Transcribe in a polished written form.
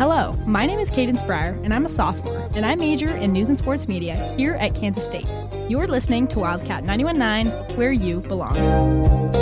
Hello, my name is Cadence Breyer, and I'm a sophomore, and I major in news and sports media here at Kansas State. You're listening to Wildcat 91.9, where you belong.